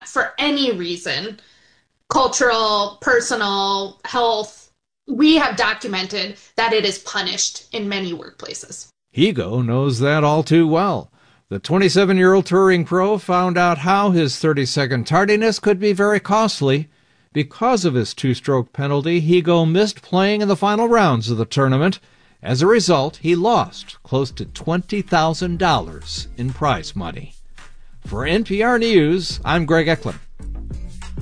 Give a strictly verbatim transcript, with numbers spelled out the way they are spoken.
for any reason, cultural, personal, health, we have documented that it is punished in many workplaces. Higo knows that all too well. The twenty-seven-year-old touring pro found out how his thirty-second tardiness could be very costly. Because of his two-stroke penalty, Higo missed playing in the final rounds of the tournament. As a result, he lost close to twenty thousand dollars in prize money. For N P R News, I'm Greg Eklund.